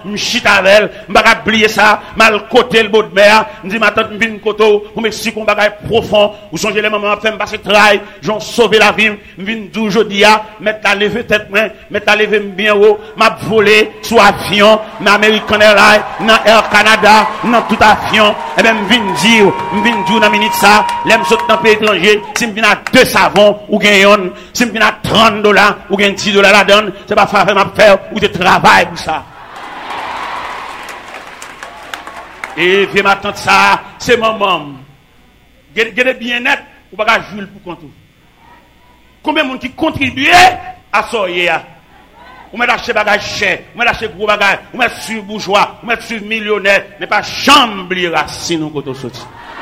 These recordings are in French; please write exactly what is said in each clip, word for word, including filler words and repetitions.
m'chita avec, m'baka oublier ça, mal côté le beau de mer, m'dit ma tante m'vin koto, ou m'explique un bagage profond, ou songez les mamans fait m'passer travail, j'en sauver la vie, m'vin dou jodi a, mettre la lever tête main, mettre la lever bien haut, m'a volé sous avion, dans American Airlines, dans Air Canada, dans tout avion, et ben m'vin dire, m'vin dire dans minute ça, l'aime saute dans pays étranger, si m'vin à deux savons ou gagne, si m'vin à trente dollars ou gagne dix dollars la donne, c'est pas faire m'a faire ou de travail pour ça. Et viens m'attendre ça, c'est maman. Gardez bien net, ou pas jouer pour compte. Combien de monde qui contribue à ça hier? Ou met acheter bagage cher, ou met acheter gros bagage, ou met sur bourgeois, ou met sur millionnaire, mais pas chambre racine ou côté sorti.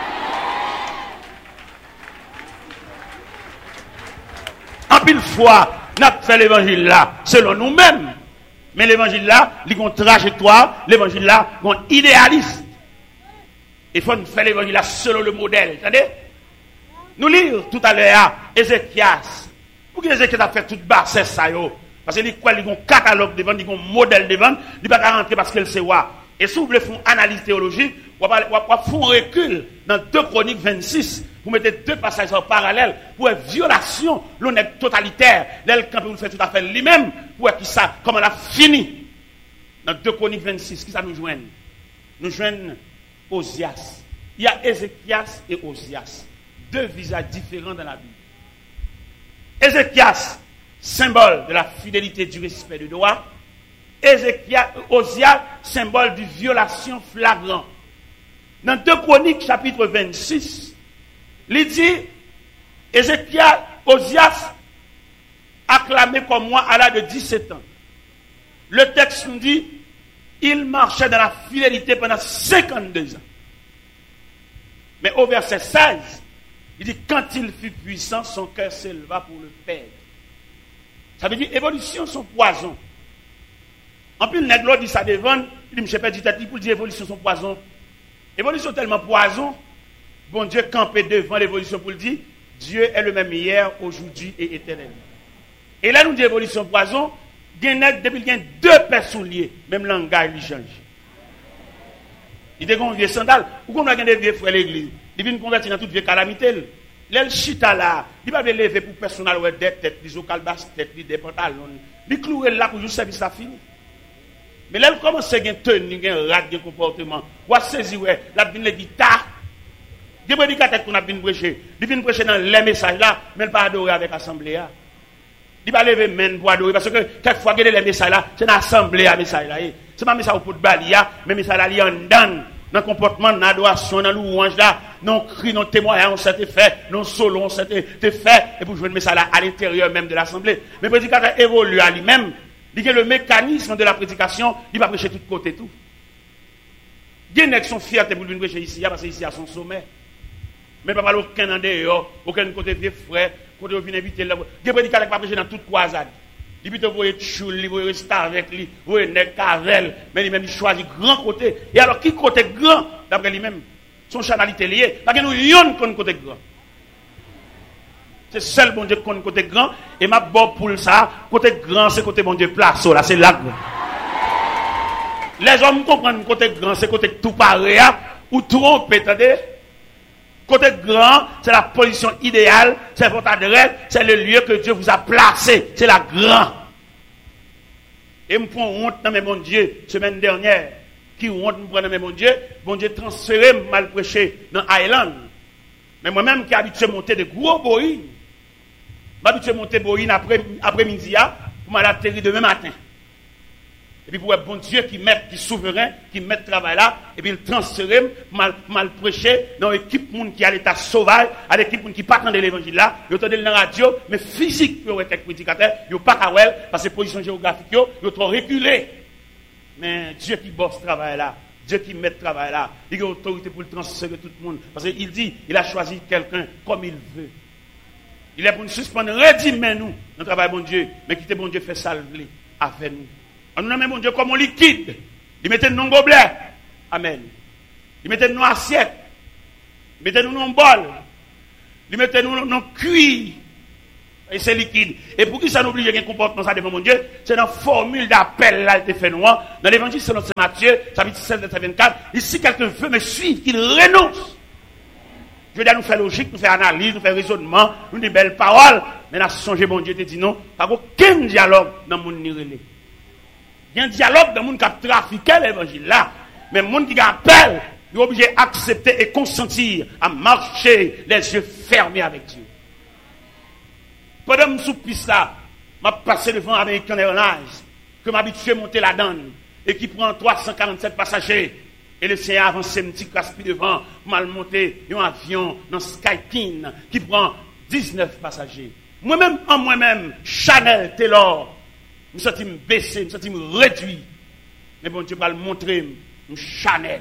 En pile fois, n'a fait l'évangile là selon nous-mêmes. Mais l'évangile là, il y a une trajectoire, l'évangile là, il y a un idéaliste. Il faut faire l'évangile là selon le modèle. Attendez? Nous lire tout à l'heure Ézéchias. Pourquoi Ézéchias a fait toute basse ça yo? Parce qu'il y a un catalogue devant, il y a un modèle devant, il ne va pas rentrer parce qu'elle sait quoi. Et si vous voulez faire une analyse théologique, vous allez faire un recul dans deux Chroniques vingt-six. Vous mettez deux passages en parallèle pour une violation, l'honnête totalitaire. L'elle, quand vous faites tout à fait lui-même, pour qui ça, comment elle a fini. Dans deux Chroniques vingt-six, qui ça nous joigne? Nous joignent Osias. Il y a Ézéchias et Osias. Deux visages différents dans la Bible. Ézéchias, symbole de la fidélité, du respect du droit. Ézéchias, Osias, symbole de violation flagrante. Dans deux Chroniques, chapitre vingt-six, il dit, Ézéchias, Osias, acclamé comme moi à l'âge de dix-sept ans. Le texte nous dit, il marchait dans la fidélité pendant cinquante-deux ans. Mais au verset seize, il dit, quand il fut puissant, son cœur s'éleva pour le perdre. Ça veut dire, évolution, son poison. En plus, le nègre dit ça devant, il dit, je perds du tête pour dire, évolution, son poison. Évolution tellement poison, bon Dieu campé devant l'évolution pour le dire, Dieu est le même hier, aujourd'hui et éternellement. Et là, nous dit évolution poison, depuis qu'il y a deux personnes liées, même langage, il change. Il dit qu'on vieux sandal, ou qu'on a des vieux frères l'église, il vient convertir dans toute vieille calamité. L'el chita là, il va lever pour personnel ou des têtes, des ocalbas, têtes, des pantalons. Il clouer là pour juste service à fini. Mais là, il commence à gagner tenue, un rat, un comportement. Ou à saisir, la vine les guitares. Des prédicateurs qu'on a bien prêché. Il vient prêcher dans les messages là, mais il pas adorer avec l'assemblée. Il va lever main pour adorer. Parce que quelquefois, il y a les messages là, c'est dans l'assemblée à message là. C'est pas message pour de balia, mais message là, il y a un dan. Dans le comportement, dans l'adoration, dans louange là, non cri, non témoignage, on s'était fait, non solo, on s'était fait, et pour jouer le message là à l'intérieur même de l'assemblée. Mais le prédicateur évolue à lui-même. Il y a le mécanisme de la prédication, il va prêcher de tous côtés tout. Il y a des gens qui sont fiers pour venir prêcher ici, parce que ici à son sommet. Mais pas aucun en dehors, aucun côté vieux frère, côté vient inviter là. Il y a des prédicateurs qui va prêcher dans toute croisade. Il peut vous voyez choule, il vous rester avec lui, vous voyez nèg cavel, mais lui-même il choisit grand côté. Et alors qui côté grand d'après lui-même, son chanalité lié, parce que nous yon qu'on côté grand. C'est seul bon Dieu qu'on côté grand et m'a bon pour ça, côté grand c'est côté bon Dieu place là, c'est là. Les hommes comprennent côté grand c'est côté tout pareil ou trompe, attendez. Côté grand, c'est la position idéale, c'est votre adresse, c'est le lieu que Dieu vous a placé, c'est la grande. Et me prend honte dans mes mon Dieu, semaine dernière, qui honte me prend dans mes mon Dieu, bon Dieu transféré mal prêché dans Island. Mais moi-même qui est habitué à monter de gros boïnes, m'habitué à monter boïnes après, après-midi, pour m'atterrir demain matin. Et puis pour être bon Dieu qui met, qui est souverain, qui met le travail là, et puis il transfère, mal, mal prêcher dans l'équipe monde qui a l'état sauvage, à l'équipe monde qui pas de l'évangile là, ils entendent dans la radio, mais physique, pour être prédicateur, ils pas qu'à well, parce que position géographique, ils trop reculé. Mais Dieu qui bosse ce travail là, Dieu qui met le travail là, il a autorité pour le transférer tout le monde. Parce qu'il dit, il a choisi quelqu'un comme il veut. Il est pour nous suspendre, redimmer nous, notre travail bon Dieu, mais quitter bon Dieu fait salver avec nous. On nous met mon Dieu comme un liquide. Il mettait nous dans gobelet. Amen. Il mettait nous dans assiette. Il mettait nous dans bol. Il mettait nous dans cuir. Et c'est liquide. Et pour qui ça n'oblige un comportement ça devant mon Dieu, c'est dans la formule d'appel là, il fait nous. Dans l'évangile selon Saint Matthieu, chapitre seize, verset vingt-quatre, ici quelqu'un veut me suivre, qu'il renonce. Je veux dire, nous faire logique, nous faire analyse, nous faire raisonnement, nous des belles paroles, mais nous songé, mon Dieu te dit non, pas aucun dialogue dans le monde nirélé. Il y a un dialogue dans le monde qui a trafiqué l'évangile là, mais le monde qui appelle, il est obligé d'accepter et consentir à marcher les yeux fermés avec Dieu. Pendant que je suis piste là, je passé devant American Airlines, que m'habitue à monter la donne, et qui prend trois cent quarante-sept passagers. Et le Seigneur avance un petit caspi devant, mal monté un avion dans Skyteam qui prend dix-neuf passagers. Moi-même, en moi-même, Chanel, Taylor, je me sens baissé, je me sens réduit. Mais bon Dieu va le montrer, Chanel.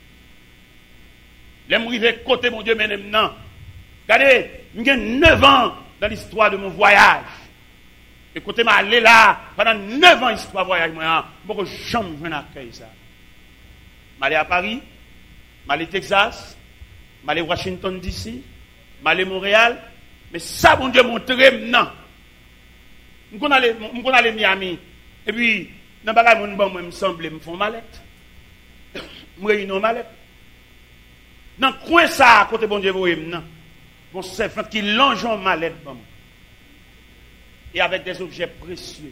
Les m'arriver côté mon Dieu, mais maintenant. Regardez, j'ai neuf ans dans l'histoire de mon voyage. Et côté m'a allé là, pendant neuf ans, l'histoire de voyage, moi, je ne peux jamais accueillir ça. Je suis à Paris, je suis à Texas, je suis à Washington D C, je suis à Montréal. Mais ça, mon Dieu, montre maintenant. Je suis allé à Miami. Et puis, dans le bagage, je me semble, je me fais une mallette. Je me réunis une mallette. Dans le coin, ça, à côté bon Dieu, vous voyez maintenant. Mon servant qui longe une mallette. Et avec des objets précieux.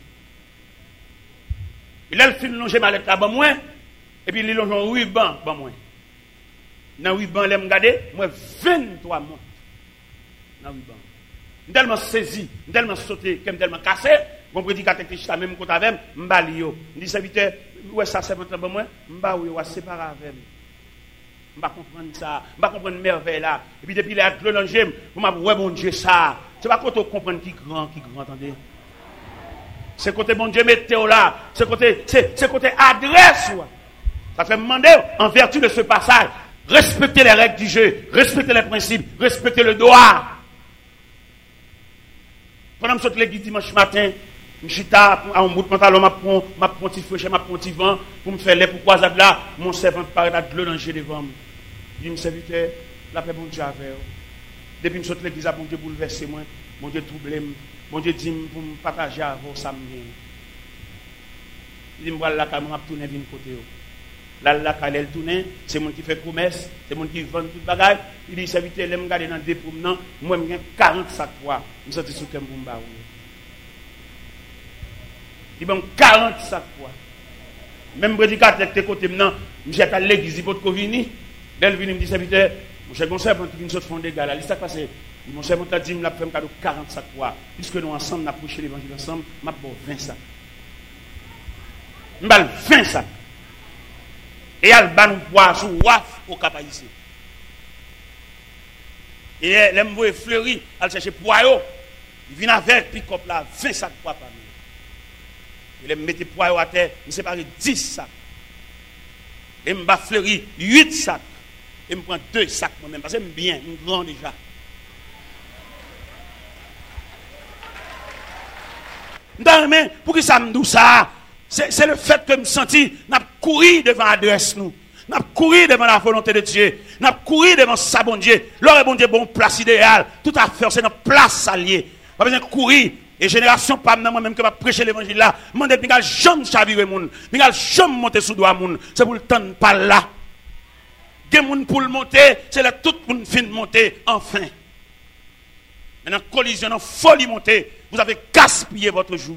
Et là, il fait longer ma mallette là-bas, moi. Et puis, il longe un ruban, bon, moi. Dans le ruban, il me regarde, moi, vingt-trois montres. Dans le ruban. Je suis tellement saisi, je suis tellement sauté, je suis tellement cassé. Mon prédicateur qui est même côté avec moi, je suis je dis, serviteur, ouais, ça, c'est votre moi. Je suis séparé avec moi. Je ne vais pas comprendre ça. Je ne vais pas comprendre merveille là. Et puis, depuis les actes de l'angème, je vais ouais, bon Dieu, ça. C'est pas quand on comprend qui grand, qui grand, attendez. C'est côté bon Dieu, mettez-vous là. C'est côté, c'est côté adresse. Ça fait demander, en vertu de ce passage, respectez les règles du jeu, respectez les principes, respectez le droit. Pendant que je suis l'église dimanche matin, je suis à un bout de pantalon, je prends un petit feu, je prends un petit vent, pour me faire les pourquoi ça là, mon servant paraît de l'eau devant moi. Je me serviteur, la paix, bon Dieu, avec vous. Depuis que je suis l'église, bon Dieu, bouleversé moi, bon Dieu, troublé moi, bon Dieu, dit pour me partager avec vous, ça me vient. Il dit, voilà, la caméra tourne, vient côté. Là, la caméra tourne, c'est moi qui fait promesse, c'est moi qui vend tout le bagage. Il dit, serviteur, je me regarde dans deux promenants, moi, je quarante sacs poids, je suis sorti sur le Kembumba. Il m'a quarante sacs poids. Même prédicateur qui est côté maintenant, je suis à l'église, il faut venir. Dès qu'il me dit, serviteur, mon cher conseil, quand il vient de fond des gars, là, il s'est passé. Mon cher conseil, il m'a fait un cadeau quarante sacs poids. Puisque nous ensemble, nous avons prêché l'évangile ensemble, je vais vingt sacs. Je vais vingt sacs. Et il y a le ban poids sous waf au cap ici. Et les mots fleuris, elle cherche poids. Il vient avec pick-up là, vingt sacs poids par nous. Il me mettait poids à terre, il sépare dix sacs. Et il me fleuri huit sacs. Et je prends deux sacs moi-même, parce que j'aime bien, je suis grand déjà. Non, mais pour que ça me dise ça, c'est le fait que je me sentis, je couru devant l'adresse nous. Je couru devant la volonté de Dieu. Je couru devant sa bon Dieu. L'heure est bon Dieu, bon place idéale. Tout à fait, c'est notre place alliée. Pas besoin de courir. Et génération pas moi-même que va prêcher l'évangile là. Je me dis, je ne chavirer moun. Je ne monter sous doigt moun. C'est pour le temps pas là. Des moun pour le monter, c'est là tout le monde fin de monter enfin. Maintenant, collision, folie monter, vous avez gaspillé votre jour.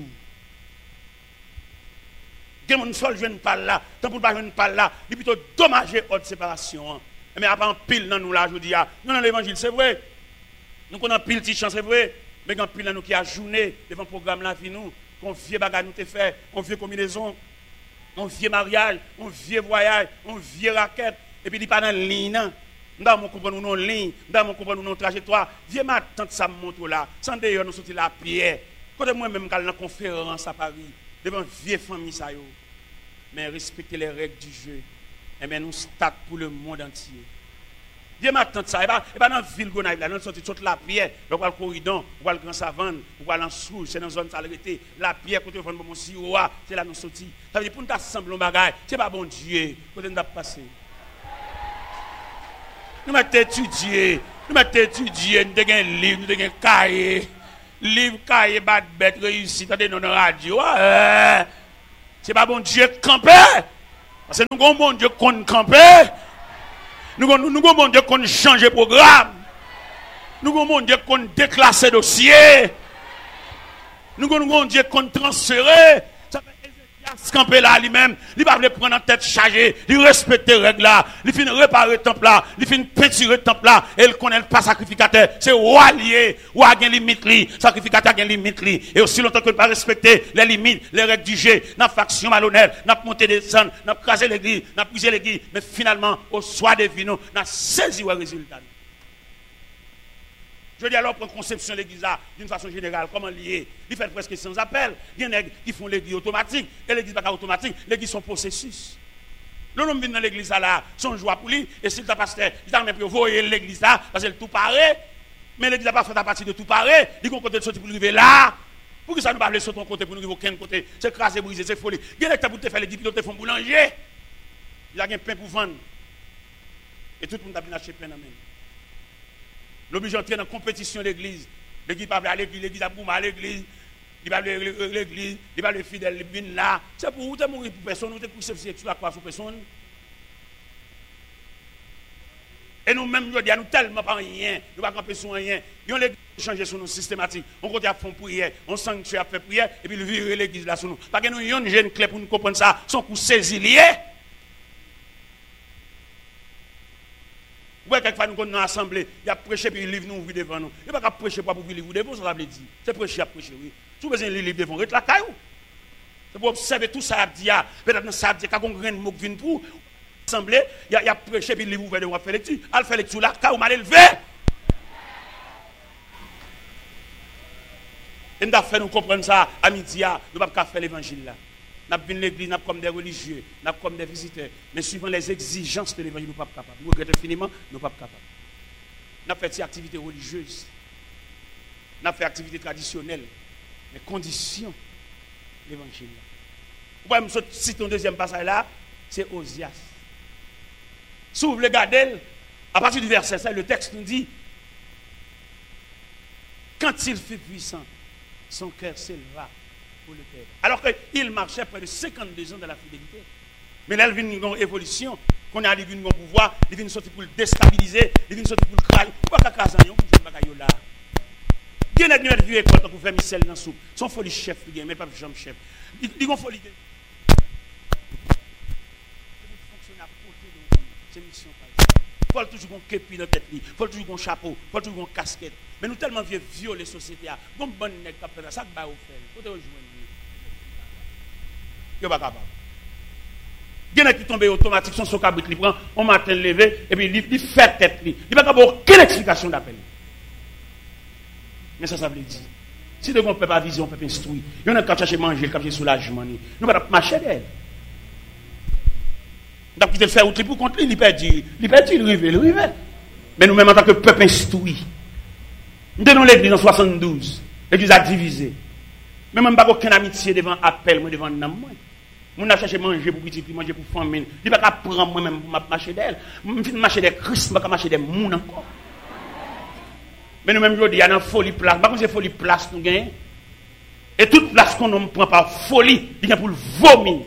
Des moun seul jeune pas là, tant pour pas jeune pas là, il plutôt dommager votre séparation. Mais après en pile dans nous là, je dis non dans l'évangile, c'est vrai. Nous connaissons pile petit chance, c'est vrai. Mais quand pile dans nous qui a journée devant le programme la vie nous, qu'on vieux bagage nous te fait, on vieux combinaison, on vieux mariage, on vieux voyage, on vieux raquette. Et puis il pas dans la ligne. Dans mon comprendre nous ligne, dans mon comprendre nous trajectoire. Viens ma tante ça monte là. Sans d'ailleurs nous sortir la pierre. Quand moi même dans la conférence à Paris, devant vieille famille ça yo. Mais respecter les règles du jeu. Et bien nous start pour le monde entier. Viens ma tante ça et pas et pas dans ville Gonaïve là, nous sortir toute la pierre, on va le corridor, on va le grand savane, on va en sous, c'est dans zone salubrité. La pierre côté vendre mon sirop, c'est là nous sortir. Ça veut dire pour nous assembler un bagage, c'est pas bon Dieu, côté nous passer. Nous mettons étudier, nous mettons étudier, nous avons un livre, nous avons un cahier. livre cahier bat bête réussi dans nos radio. Euh, c'est pas bon Dieu camper. Parce que nous avons bon Dieu qu'on camper. Nous avons nous bon Dieu qu'on change programme. Nous avons bon Dieu qu'on déclasse dossier. Nous avons bon Dieu qu'on transférer. Ça fait Ézéchias camper là lui-même, il va le prendre en tête chargée, il respecte les règles là, il finit réparer le temple là, il finit peinturer le temple là, et il connaît pas sacrificateur, c'est roi lié, roi a une limite li, sacrificateur a une limite li, et aussi longtemps que ne pas respecter les limites, les règles du jeu, n'a faction malhonnête, n'a monté des sons, n'a crasé l'église, n'a brisé l'église, mais finalement au soir des vins, n'a saisi le résultat. Je dis alors, prendre conception de l'église d'une façon générale, comment lier. Il fait presque sans appel. Il y en a qui font l'église automatique. Et l'église n'est pas automatique, l'église sont processus. L'homme vient dans l'église là, son joie pour lui. Et si le pasteur, il t'a même envoyé l'église là, parce que tout paraît. Mais l'église n'a pas fait à partir de tout paraît. Il y a un côté de sortir pour arriver là. Pour que ça ne pas aller sur ton côté, pour nous arriver aucun côté. C'est crasé, brisé, c'est folie. Il y a des pour te faire les dix pilotes, font boulanger. Il y a un pain pour vendre. Et tout le monde a bien acheté pain dans la main. L'obligé d'entrer dans la compétition de l'église. L'église va à l'église, l'église a boum à l'église. Il va à l'église, il va à fidèle, il vient là. C'est pour vous, tu mourir pour personne, vous te poussez sur la croix sur personne. Et nous-mêmes, nous disons, nous tellement pas rien, nous ne pouvons pas camper sur rien. Nous avons changé sur nous systématique. On continue à faire prière, on sanctuaire à faire prière, et puis le virer l'église là sur nous. Parce que nous avons une jeune clé pour nous comprendre ça, son coup saisi lié. Ouais, quelquefois nous sommes dans l'assemblée, il y a prêché puis il livre nous ouvrir devant nous. Il n'y a pas prêcher pour vous livre devant, ça veut dire. C'est prêcher à prêcher, oui. Si vous avez un livre devant, reste la caillou. C'est pour observer tout ça, peut-être dans ça, quand on a un mot qui vient pour l'assemblée, il y a prêché puis il livre ouvert devant, faire lecture. Elle fait lecture là, caillou mal élevé. Et nous avons fait nous comprendre ça à midi, nous ne pouvons pas faire l'évangile là. Nous avons l'église, nous comme des religieux, nous comme des visiteurs. Mais suivant les exigences de l'évangile, nous ne sommes pas capables. Nous regrettons infiniment, nous ne sommes pas capables. Nous avons fait des activités religieuses. Nous avons fait des activités traditionnelles. Les conditions de l'évangile. Vous pouvez me citer un deuxième passage là, c'est Osias. Si vous voulez regarder, à partir du verset cinq, le texte nous dit, quand il fut puissant, son cœur s'éleva. Alors qu'il marchait près de cinquante-deux ans de la fidélité. Mais là, il vient une évolution. Qu'on a arrivé à un pouvoir, il vient sortir pour le déstabiliser, il vient sortir pour le crailler. Pourquoi qu'à Kazan, on ne peut pas là. Il y a des gens qui ont pour faire Michel dans la soupe. Son folie chef, mais pas Jean chef. Ils ont folie. C'est mission. Il faut toujours un képi dans la tête, il faut toujours un chapeau, il faut toujours une casquette. Mais nous tellement vieux violer la société. Comme bon nèg qui fait ça, ça va faire. Faut te rejoindre. Yo pas capable. Il y en a qui tombent automatique son son cabrit, il prend on matin levé et puis il fait tête li. Il pas capable aucune explication d'appel. Mais ça ça veut dire si de on peut pas viser, on peut pas instruire. Il y en a qui chercher manger, qui chercher soulagement. Nous pas marcher d'elle. Donc il te fait outre pour contre lui, il perd il perd il rive, il rive. Mais nous-mêmes en tant que peuple instruit. Nous donnons l'église en soixante-douze. L'église a divisé. Mais même pas aucune amitié devant appel, moi devant nam moi. Mon a cherché manger pour petit, manger pour famille. Il pas prendre moi même pour marcher d'elle. Je fin marcher des Christ, pas marcher des moun encore. Mais nous même il y a une folie place, pas comme c'est folie place nous gagne. Et toute place qu'on nous prend par folie, il vient pour le vomir.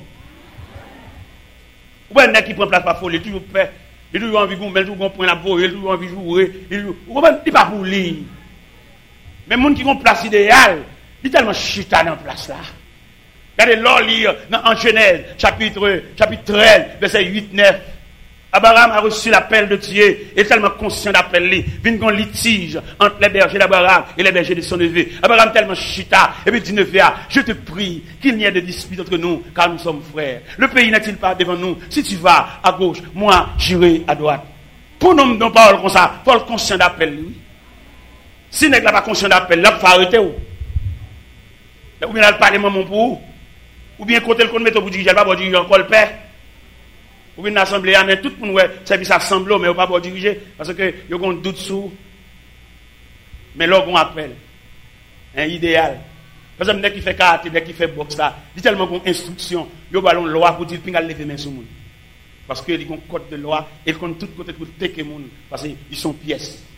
Ou bien nèg qui prend place par folie, toujours fait, il toujours envie de toujours prendre la voie, il toujours envie de jouer, il pas pour lui. Mais les gens qui ont place idéale, ils sont tellement chita dans la place là. Regardez l'or lire en Genèse, chapitre, chapitre treize, verset huit neuf. Abraham a reçu l'appel de Dieu, et tellement conscient d'appel lui. Il y a un litige entre les bergers d'Abraham et les bergers de son neveu. Abraham tellement chita, et puis dit neveu, je te prie qu'il n'y ait de dispute entre nous, car nous sommes frères. Le pays n'est-il pas devant nous? Si tu vas à gauche, moi j'irai à droite. Pour nous, nous parlons comme ça, Paul conscient d'appel lui. Si n'est pas conscient d'appel, là, il faut arrêter. Ou bien, il parle maman pour ou bien, côté le compte mettre pour diriger, il ne va pas diriger encore le père. Ou bien, l'assemblée, mais tout le monde, service assemblée, mais il ne va pas diriger, parce que il y a un doute sur. Mais là, on appelle. Un idéal. Par exemple, dès qu'il fait karaté, dès qu'il fait boxe, là, il y a tellement d'instructions, il y a une loi pour dire qu'il a lever main sur le monde. Parce qu'il y a un code de loi, et il compte tout côté pour téquer le monde, parce qu'ils sont pièces.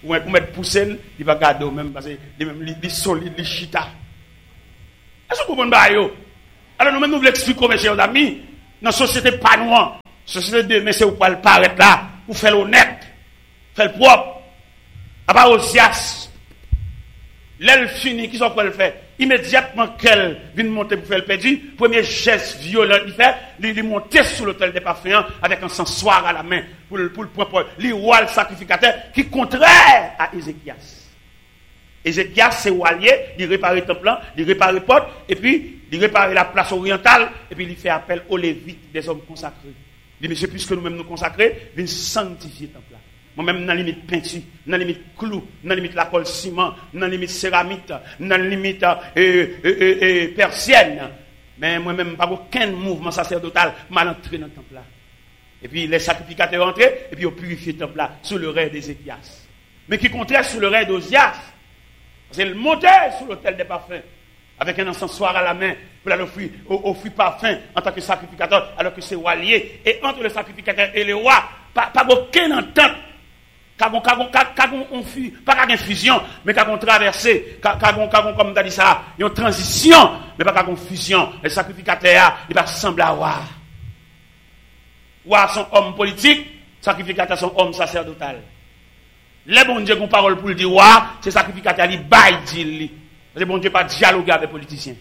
Ou pour mettre pousser, il va garder même parce que il même il solide, il chita. Est-ce que vous comprenez yo? Alors nous même nous voulons expliquer mes chers amis, dans la société pas noire, société de mais c'est où le paraître là, pour faire honnête, faire le propre. À part Osias, l'elle fini, qui sont pour le faire? Immédiatement qu'elle vient monter pour faire le perdu, premier geste violent il fait, il monter sur l'autel des parfums avec un sensoir à la main pour le pour le propre, le roi le sacrificateur qui contraire à Ézéchias. Ézéchias c'est walier, il répare le temple, il répare les portes et puis il répare la place orientale et puis il fait appel aux lévites des hommes consacrés. Il dit monsieur puisque nous-mêmes nous consacrer, viens sanctifier le temple. Moi-même, dans la limite peinture, dans la limite clou, dans la limite la colle ciment, dans la limite céramique, dans la limite euh, euh, euh, euh, persienne. Mais moi-même, pas aucun mouvement sacerdotal m'a entré dans le temple là. Et puis les sacrificateurs entrés, et puis ils ont purifié le temple là, sous le règne d'Ézéchias. Mais qui comptait sous le règne d'Osias. C'est le monter sur l'autel des parfums, avec un encensoir à la main, pour aller offrir, offrir parfum en tant que sacrificateur, alors que c'est roi lié. Et entre le sacrificateur et le roi, pas, pas aucune entente. Kagon, kagon, kagon, on fuit, pas kagon fusion, mais kagon traversé, kagon, kagon, comme t'as dit ça, il y a une transition, mais pas kagon fusion. Les sacrificateurs, ils va ressembler à roi. Roi sont hommes politiques, sacrificateurs sont hommes sacerdotal. Les bon Dieu qui ont parole pour le dire roi, c'est sacrificateurs, ils baillent, dit. Parce que bon Dieu pas dialoguer avec les politiciens.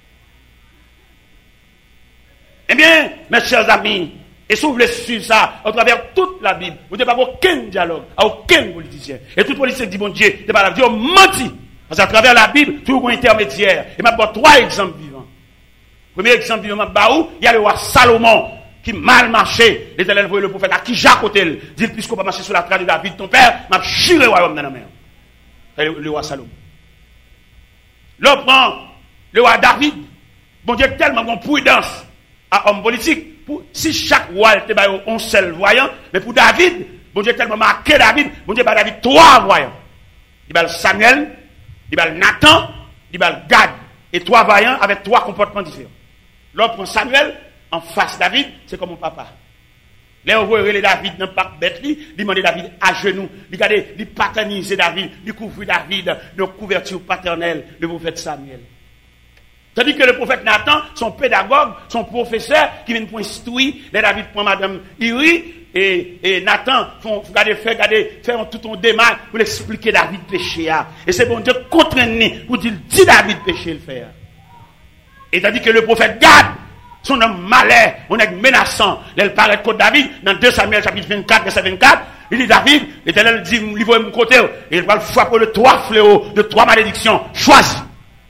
Eh bien, mes chers amis, et si vous voulez suivre ça, à travers toute la Bible, vous n'avez pas aucun dialogue, à aucun politicien. Et tout politicien dit, bon Dieu, c'est pas la Dieu menti. Parce qu'à travers la Bible, toujours un intermédiaire. Et je vais vous trois exemples vivants. Premier exemple vivant, il y a le roi Salomon, qui mal marché. L'Éternel voyait le prophète à qui Jacques Otel. Dit, puisqu'on va marcher sur la trace de David, ton père, m'a chiré le royaume dans la mer. C'est le, le roi Salomon. L'autre prend le roi David. Bon Dieu, tellement bon prudence à homme politique. Pour, si chaque roi était un seul voyant, mais pour David, bon Dieu tellement marqué David, bon Dieu, David trois voyants. Il y a Samuel, il y a Nathan, il y a Gad. Et trois voyants avec trois comportements différents. L'autre prend Samuel, en face David, c'est comme mon papa. Là, on voit les David dans le parc bête, il demande David à genoux, il regarde, il paternise David, il couvre David de couverture paternelle, le prophète Samuel. Tandis que le prophète Nathan, son pédagogue, son professeur, qui vient pour instruire, les David prend Madame Iri, et, et Nathan, font, regardez, fait, regardez, fait tout un démarche pour expliquer David péché. Et c'est bon Dieu contraint pour dire, dis David péché le faire. Et tandis que le prophète Gad, son homme malin, on est menaçant, il paraît contre David, dans deux Samuel chapitre vingt-quatre, verset vingt-quatre, il dit David, l'Éternel dit, livre mon côté, et il va le frapper de trois fléaux, de trois malédictions, choisis.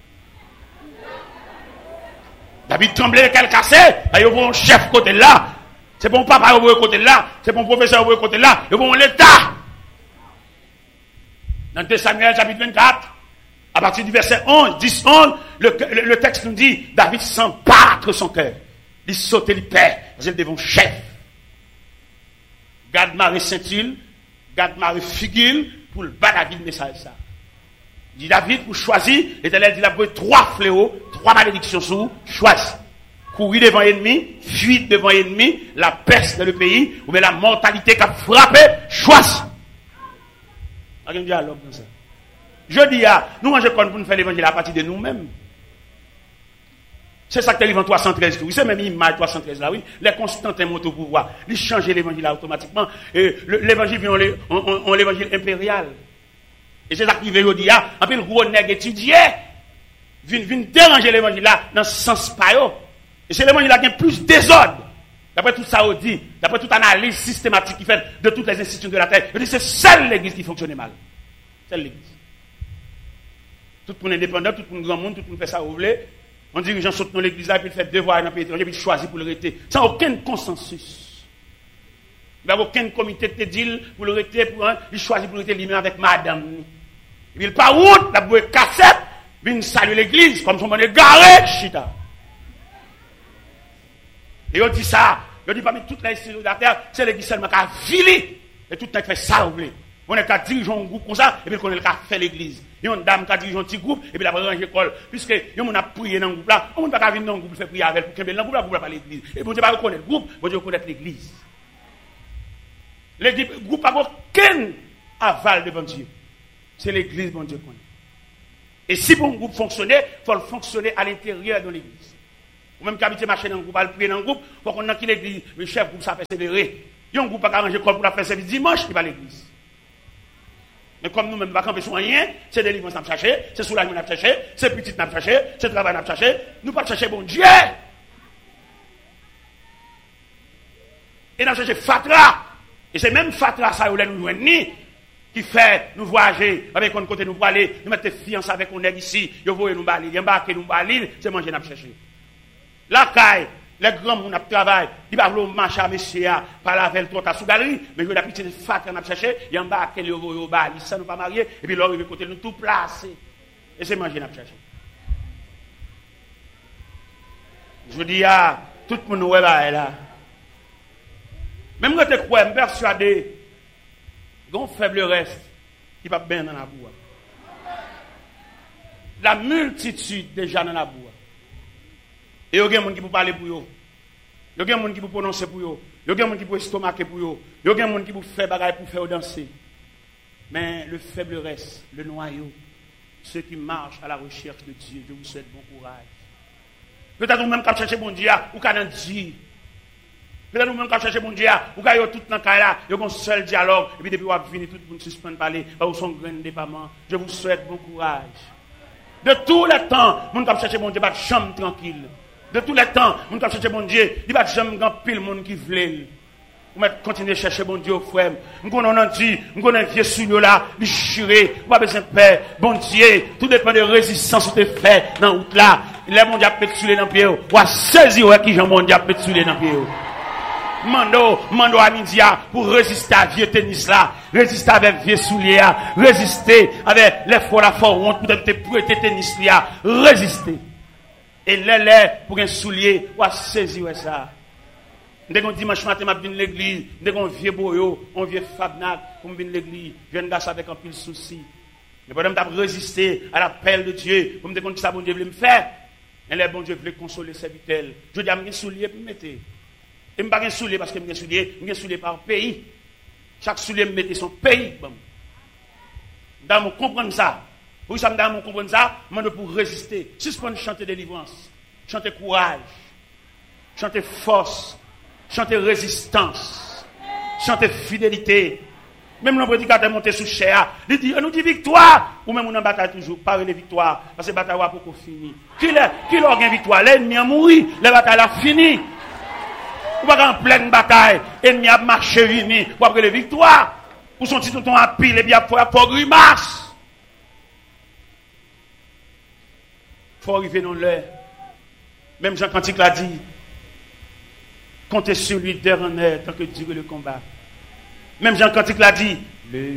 David tremblait, qu'elle cassait, il y a un chef côté là, c'est bon papa au côté là, c'est bon professeur au côté là, il y a bon l'État. Dans deux Samuel chapitre vingt-quatre, à partir du verset onze, dix, onze, le, le, le texte nous dit, David sent battre son cœur. Il saute, il perd, parce qu'il devant chef. Garde Marie Saint-Il, garde Marie Figil, pour le bas David message ça. Il dit David, pour choisir, l'Éternel dit, il a pris trois fléaux, trois malédictions sous, choisis. Courir devant l'ennemi, fuir devant l'ennemi, la peste dans le pays, ou bien la mortalité qui a frappé, choisis. Il y a un dialogue dans ça. Je dis, ah, nous, on pour nous faire l'évangile à partir de nous-mêmes. C'est ça que l'évangile trois cent treize, oui, c'est même l'image trois cent treize là, oui. Les Constantins montent au pouvoir. Ils changent l'évangile là automatiquement. Et l'évangile vient, on, on, on l'évangile impérial. Et c'est ça qui veut dire, ah, un peu le gros nègre étudié, vient, vient déranger l'évangile là, dans ce sens pas. Et c'est l'évangile là qui a plus désordre. D'après tout ça, on dit, d'après toute analyse systématique qui fait de toutes les institutions de la terre, on dit c'est seule l'église qui fonctionne mal. Seule l'église. Tout le monde indépendant, tout le monde grand monde, tout le monde fait ça, vous voulez. On dit que les gens sautent dans l'église là, puis ils font devoir dans le pays étranger, puis ils choisissent pour le rester. Sans aucun consensus. Il n'y a aucun comité de deal pour le rester, pour un, il choisit pour le rester lui-même avec madame. Et puis il part route, la bouée cassette, vient saluer l'église, comme son monde est garé, chita. Et on dit ça, on dit parmi toutes les institutions de la terre, c'est l'église seulement qui a filé, et tout le monde fait ça, vous voulez. On est qu'à diriger un groupe comme ça, et puis on est qu'à faire l'église. Il y a une dame qui a dirigé un petit groupe, et puis la première école. Puisque, on a prié dans le groupe là, on ne peut pas venir dans le groupe, faire prier avec, pour que dans le groupe là, vous ne pas l'église. Et vous ne pas reconnaître le groupe, vous devez reconnaître l'église. Le groupe n'a aucun aval devant Dieu. C'est l'église, bon Dieu, qu'on est. Et si bon groupe fonctionnait, il faut le fonctionner à l'intérieur de l'église. Ou même qu'habiter marcher dans le groupe, aller prier dans le groupe, il faut qu'on ait qui l'église, le chef groupe, ça persévérer. Il y a un groupe qui a arrangé pour la faire service dimanche, il va à l'église. Mais comme nous-mêmes, nous ne camper sur rien, c'est des livres qu'on a cherché, c'est soulagement qu'on a cherché, c'est petit qu'on a cherché, c'est travail qu'on a cherché, nous ne pas chercher bon Dieu. Et nous chercher Fatra. Et c'est même Fatra, ça, où nous joignons, qui fait nous voyager avec un côté nous pour aller, nous mettre fiancés avec un nègre ici, nous voyons nous balir, nous embarquer nous balir, c'est manger nous chercher. La caille, les grands gens qui travaillent, ils ne peuvent pas marcher à monsieur, par la veille, tout à sous galerie, mais je vais la petite fat qu'on a cherché, ils embarquent les euros au balir, ça nous pas marier, et puis là, ils vont côté nous tout placer. Et c'est manger nous chercher. Je dis à tout le monde est là. Même quand tu crois, je suis persuadé, il y a un faible reste qui va bien dans la boue. La multitude déjà dans la boue. Et il y a des gens qui peuvent parler pour eux. Il y a des gens qui peuvent prononcer pour eux. Il y a des gens qui peuvent estomaquer pour eux. Il y a des gens qui peuvent faire bagaille pour faire danser. Mais le faible reste, le noyau, ceux qui marchent à la recherche de Dieu, je vous souhaite bon courage. Peut-être vous-même qui cherchez bon Dieu, ou qui Dieu. Peut-être vous-même qui cherchez bon Dieu, ou qui avez tout dans le cas là, vous avez un seul dialogue, et puis depuis vous avez fini, tout le monde suspend de parler, vous sont grand dépendant. Je vous souhaite bon courage. De tous les temps, vous qui cherchez bon Dieu, pas de chambre tranquille. De tous les temps, vous qui cherchez bon Dieu, il n'y a pas de chambre grand pile monde qui veut. Vous continuez à chercher bon Dieu, frère. Nous connaissons dit, nous connaissons vieux souillot là, déchiré, pas besoin de paix. Bon Dieu, tout dépend de résistance que tu fais dans la route là. Les mondes a pété dans le pied. Ou à saisir qui j'en monde a pété dans le pied. Mando, mando à midi pour résister à vieux tennis là, résister avec vieux souliers, résister avec les fois la fois honte pour te prêter tennis là, résister. Et les les pour un soulier, ou à saisir ça. Dès qu'on dimanche matin, je viens à l'église, dès qu'on vieux boyo, on vieux fabnac, pour venir à l'église, je viens avec un pile souci. Mais pendant que je résister à l'appel de Dieu, pour me dire que ça bon Dieu voulait me faire, et les bon Dieu voulait consoler ses vitelles. Je dis à mes souliers pour me mettre. Et je ne pas un soulier parce que je suis soulier, je suis soulier par pays. Chaque soulier me mettait son pays. Dans mon comprendre ça. Pour ça, dans mon comprendre ça, je pour résister. Suspendre chanter délivrance, chanter courage, chanter force, chanter résistance, chanter fidélité. Même le prédicateur monté sous chair, il dit, on nous dit victoire, ou même on en bataille toujours, parler de victoire, parce que la bataille va pour finir. Qui l'a gagné victoire? L'ennemi a mouru, la bataille a fini. Ou pas en pleine bataille, l'ennemi a marché vini, pour après les victoires, ou son petit tonton à pile, et bien pour faire grimace. Il faut arriver dans l'heure. Même Jean Cantique l'a dit, comptez sur lui dernier tant que dure le combat. Même Jean Cantique l'a dit, le